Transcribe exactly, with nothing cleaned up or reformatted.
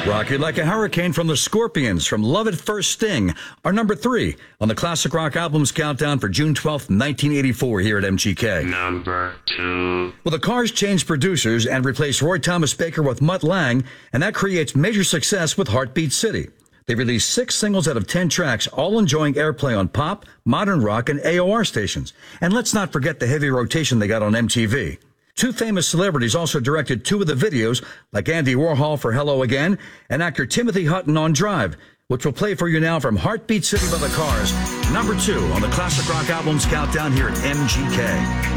Rock You Like a Hurricane from the Scorpions from Love at First Sting are number three on the Classic Rock Albums Countdown for June twelfth, nineteen eighty-four here at M G K. Number two. Well, the Cars changed producers and replaced Roy Thomas Baker with Mutt Lange, and that creates major success with Heartbeat City. They released six singles out of ten tracks, all enjoying airplay on pop, modern rock, and A O R stations. And let's not forget the heavy rotation they got on M T V. Two famous celebrities also directed two of the videos, like Andy Warhol for Hello Again and actor Timothy Hutton on Drive, which we'll play for you now from Heartbeat City by the Cars, number two on the Classic Rock Albums Countdown here at M G K.